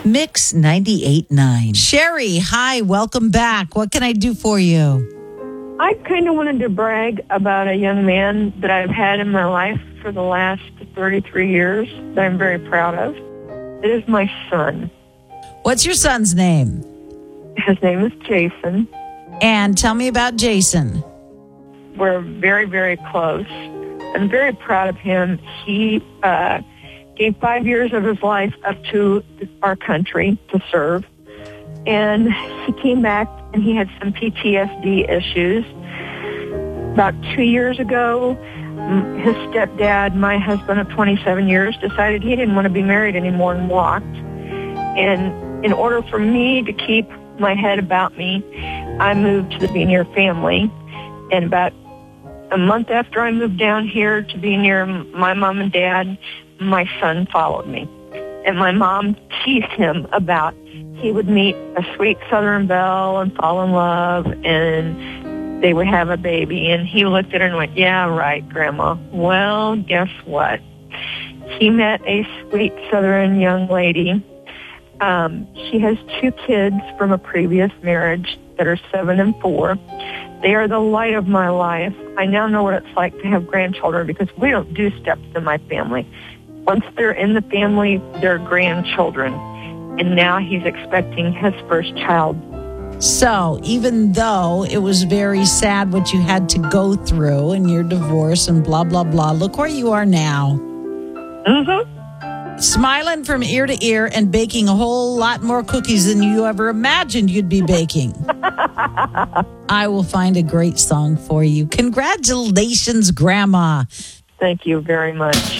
Mix 98.9. Sherry, hi, welcome back. What can I do for you? I kind of wanted to brag about a young man that I've had in my life for the last 33 years that I'm very proud of. It is my son. What's your son's name? His name is Jason. And tell me about Jason. We're very, very close. I'm very proud of him. He gave 5 years of his life up to our country to serve. And he came back and he had some PTSD issues. About 2 years ago, his stepdad, my husband of 27 years, decided he didn't want to be married anymore and walked. And in order for me to keep my head about me, I moved to be near family. And about a month after I moved down here to be near my mom and dad, my son followed me. And my mom teased him about he would meet a sweet Southern belle and fall in love, and they would have a baby. And he looked at her and went, "Yeah, right, Grandma." Well, guess what? He met a sweet Southern young lady. She has 2 kids from a previous marriage that are 7 and 4. They are the light of my life. I now know what it's like to have grandchildren because we don't do steps in my family. Once they're in the family, they're grandchildren. And now he's expecting his first child. So even though it was very sad what you had to go through in your divorce and blah, blah, blah, look where you are now. Mm-hmm. Smiling from ear to ear and baking a whole lot more cookies than you ever imagined you'd be baking. I will find a great song for you. Congratulations, Grandma. Thank you very much.